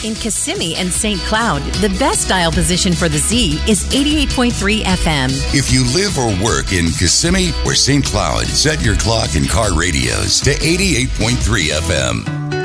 In Kissimmee and St. Cloud, the best dial position for the Z is 88.3 FM. If you live or work in Kissimmee or St. Cloud, set your clock and car radios to 88.3 FM.